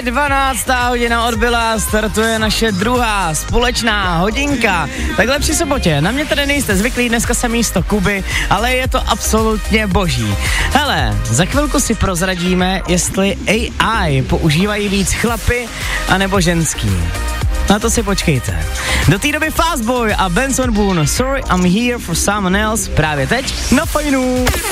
12. hodina odbyla, startuje naše druhá společná hodinka. Takhle při sobotě, na mě tady nejste zvyklí, dneska jsem místo Kuby, ale je to absolutně boží. Hele, za chvilku si prozradíme, jestli AI používají víc chlapy anebo ženský. Na to si počkejte. Do té doby Fastboy a Benson Boone, Sorry I'm Here for Someone Else, právě teď na Fajnu.